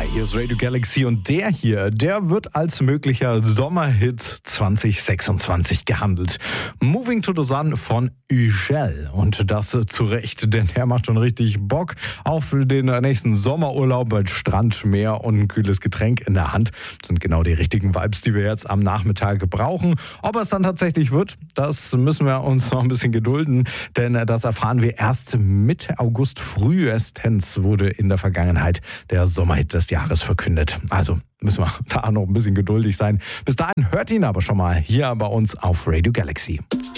Hier ist Radio Galaxy und der wird als möglicher Sommerhit 2026 gehandelt. Moving to the Sun von Ügel. Und das zu Recht, denn der macht schon richtig Bock auf den nächsten Sommerurlaub mit Strand, Meer und ein kühles Getränk in der Hand. Das sind genau die richtigen Vibes, die wir jetzt am Nachmittag brauchen. Ob es dann tatsächlich wird, das müssen wir uns noch ein bisschen gedulden, denn das erfahren wir erst Mitte August. Frühestens wurde in der Vergangenheit der Sommerhit des Jahres verkündet. Also müssen wir da noch ein bisschen geduldig sein. Bis dahin hört ihn aber schon mal hier bei uns auf Radio Galaxy.